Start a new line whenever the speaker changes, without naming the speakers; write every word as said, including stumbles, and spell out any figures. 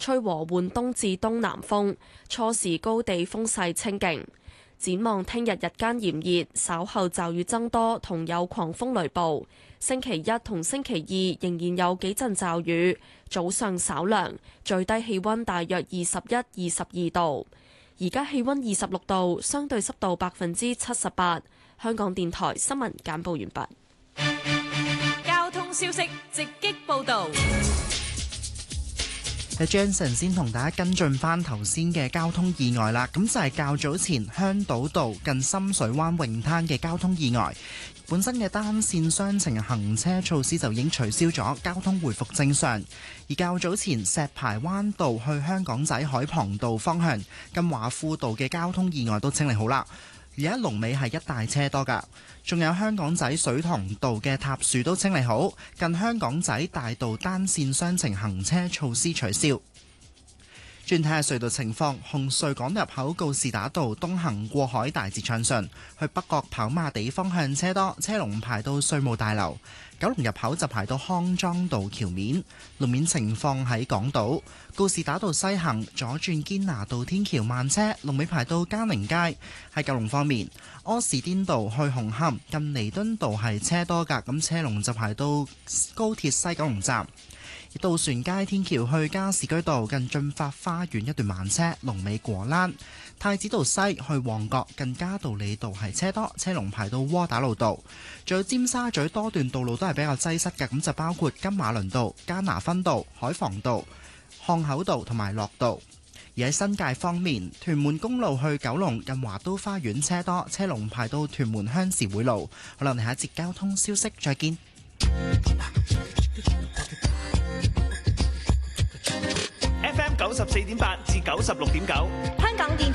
吹和緩東至東南風，初時高地風勢清勁。展望聽日日間炎熱，稍後驟雨增多，同有狂風雷暴。星期一同星期二仍然有幾陣驟雨，早上稍涼，最低氣溫大約二十一、二十二度。而家氣溫二十六度，相對濕度百分之七十八。香港電台新聞簡報完畢。
交通消息直擊報道。
喺 Jason 先同大家跟進翻頭先嘅交通意外啦，咁就係較早前香島道近深水灣泳灘嘅交通意外，本身嘅單線雙程行車措施就已經取消咗，交通回復正常。而較早前石排灣道去香港仔海傍道方向近華富道嘅交通意外都清理好啦，而家龍尾係一大車多㗎。仲有香港仔水塘道嘅塌樹都清理好，近香港仔大道單線雙程行車措施取消。轉睇下隧道情況，紅隧港入口告士打道東行過海大致暢順，去北角跑馬地方向車多，車龍排到稅務大樓。九龍入口就排到康莊道橋面。路面情況喺港島告士打道西行左轉堅拿道天橋慢車，龍尾排到嘉寧街。喺九龍方面，柯士甸道去紅磡近彌敦道係車多㗎，咁車龍就排到高鐵西九龍站。渡船街天橋去加士居道近駿發花園一段慢車，龍尾果欄。太子道西去旺角近嘉道理道係車多，車龍排到窩打老道。仲有尖沙咀多段道路都係比較擠塞嘅，咁就包括金馬倫道、加拿分道、海防道、漢口道同埋樂道。而喺新界方面，屯門公路去九龍近華都花園車多，車龍排到屯門鄉事會路。好啦，我哋下一節交通消息再見。
F M 九十四點八至九十六點九，
香港電台。